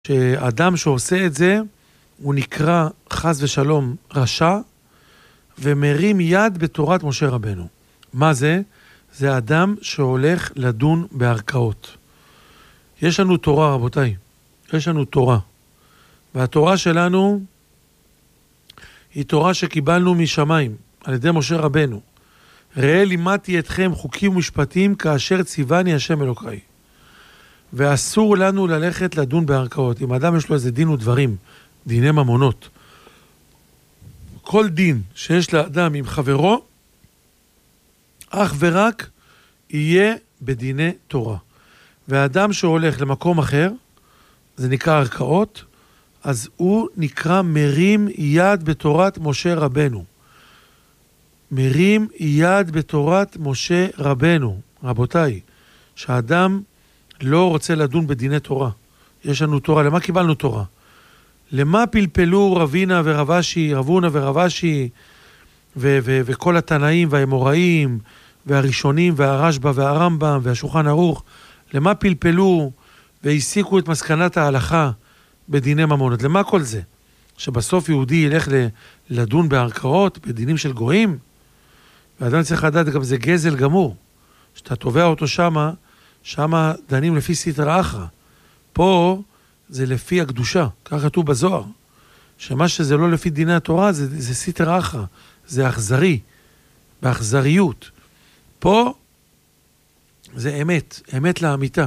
שאדם שעושה את זה, הוא נקרא חס ושלום רשע, ומרים יד בתורת משה רבנו. מה זה? זה אדם שהולך לדון בערכאות. יש לנו תורה, רבותיי. יש לנו תורה. והתורה שלנו היא תורה שקיבלנו משמיים, על ידי משה רבנו. ראה לימדתי אתכם חוקים ומשפטים כאשר ציווני השם אלוקי. ואסור לנו ללכת לדון בערכאות. אם אדם יש לו איזה דין ודברים, דיני ממונות, כל דין שיש לאדם עם חברו, אך ורק יהיה בדיני תורה. והאדם שהולך למקום אחר, זה נקרא ערכאות, אז הוא נקרא מרים יד בתורת משה רבנו. מרים יד בתורת משה רבנו. רבותיי, שהאדם לא רוצה לדון בדיני תורה. יש לנו תורה. למה קיבלנו תורה? למה פלפלו רבינה ורבשי, רבונה ורבשי, וכל התנאים והאמוראים, והראשונים, והרשב"א והרמב"ם, והשולחן ערוך? למה פלפלו והסיקו את מסקנת ההלכה בדיני ממונות? למה כל זה? שבסוף יהודי ילך לדון בערכאות, בדינים של גויים? ואדם צריך לדעת גם זה גזל גמור. שאתה תובע אותו שמה דנים לפי סטרא אחרא. פה זה לפי הקדושה, כך כתוב בזוהר. שמה שזה לא לפי דיני התורה זה סטרא אחרא, זה אכזרי, באכזריות. פה זה אמת, אמת לאמיתה.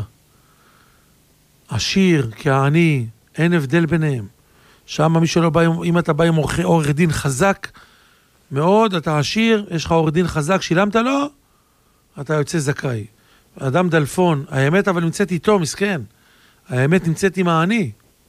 עשיר כעני, אין הבדל ביניהם. שם מי שלא בא, אם אתה בא עם עורך דין חזק מאוד, אתה עשיר, יש לך עורך דין חזק, שילמת לו, אתה יוצא זכאי. אדם דלפון, האמת אבל נמצאת איתו, מסכן. האמת נמצאת עם העני.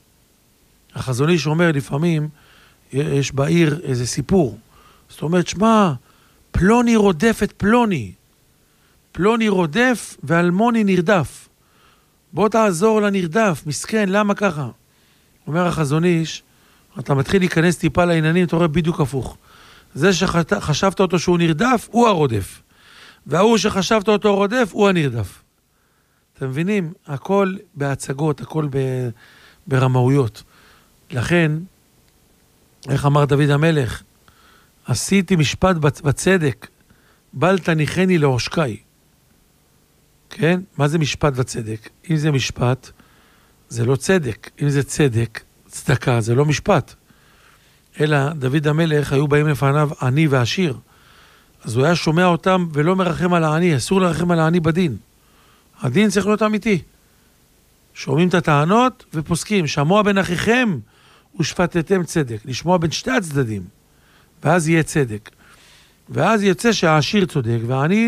החזון איש אומר לפעמים, יש בעיר איזה סיפור. זאת אומרת, שמה, פלוני רודף את פלוני. פלוני רודף ואלמוני נרדף. בוא תעזור לנרדף, מסכן, למה ככה? אומר החזון איש, אתה מתחיל להיכנס טיפה לעניינים, אתה רואה בדיוק הפוך. זה שחשבת אותו שהוא נרדף, הוא הרודף. והוא שחשבת אותו רודף, הוא הנרדף. אתם מבינים? הכל בהצגות, הכל ברמאויות. לכן, איך אמר דוד המלך? עשיתי משפט בצדק, בל תניחני לעושקי. כן? מה זה משפט וצדק? אם זה משפט, זה לא צדק. אם זה צדק, צדקה, זה לא משפט. אלא דוד המלך היו באים לפניו עני ועשיר. אז הוא היה שומע אותם ולא מרחם על העני. אסור לרחם על העני בדין. הדין צריך להיות אמיתי. שומעים את הטענות ופוסקים. שמוע בין אחיכם ושפטתם צדק. לשמוע בין שתי הצדדים. ואז יהיה צדק. ואז יצא שהעשיר צודק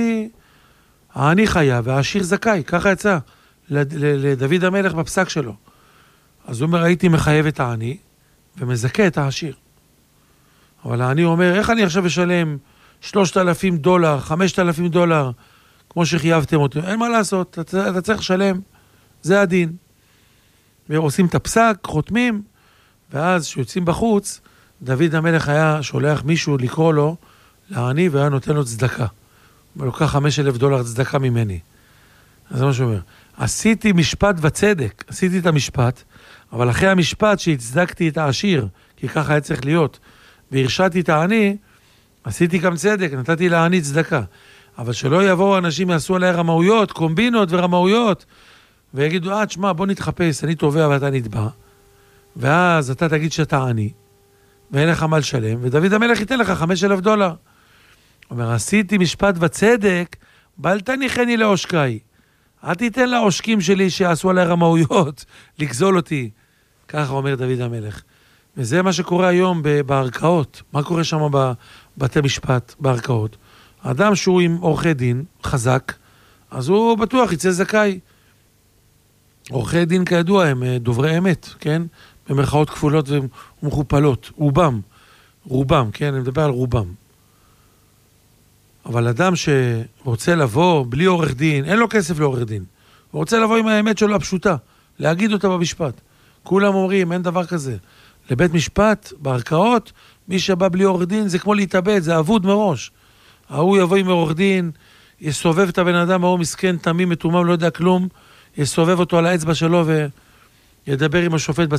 והעני חייב והעשיר זכאי. ככה יצא לדוד המלך בפסק שלו. אז הוא אומר, הייתי מחייב את העני ומזכה את העשיר. אבל העני אומר, איך אני עכשיו אשלם $3,000, $5,000, כמו שחייבתם אותי? אין מה לעשות, אתה צריך לשלם, זה הדין. ועושים את הפסק, חותמים, ואז שיוצאים בחוץ, דוד המלך היה שולח מישהו לקרוא לו לעני, והיה נותן לו צדקה. הוא לוקח $5,000 צדקה ממני. אז זה מה שהוא אומר. עשיתי משפט וצדק, עשיתי את המשפט, אבל אחרי המשפט שהצדקתי את העשיר, כי ככה היה צריך להיות, והרשעתי את העני, עשיתי גם צדק, נתתי לעני צדקה. אבל שלא יבואו אנשים יעשו עליי רמאויות, קומבינות ורמאויות, ויגידו, תשמע, בוא נתחפש, אני תובע ואתה נתבע, ואז אתה תגיד שאתה עני, ואין לך מה לשלם, ודוד המלך ייתן לך $5,000. הוא אומר, עשיתי משפט וצדק, בל תניחני לעושקי. אל תיתן לעושקים שלי שיעשו עליי רמאויות, לגזול אותי. ככה אומר דוד המלך. וזה מה שקורה היום בערכאות. מה קורה שם בבתי משפט, בערכאות? האדם שהוא עם עורכי דין חזק, אז הוא בטוח יצא זכאי. עורכי דין כידוע הם דוברי אמת, כן? במרכאות כפולות ומכופלות. רובם, כן? אני מדבר על רובם. אבל אדם שרוצה לבוא בלי עורך דין, אין לו כסף לעורך דין. הוא רוצה לבוא עם האמת שלו הפשוטה, להגיד אותה במשפט. כולם אומרים, אין דבר כזה. לבית משפט, בערכאות, מי שבא בלי עורך דין זה כמו להתאבד, זה אבוד מראש. ההוא יבוא עם עורך דין, יסובב את הבן אדם, ההוא מסכן, תמים, מטומם, לא יודע כלום, יסובב אותו על האצבע שלו ידבר עם השופט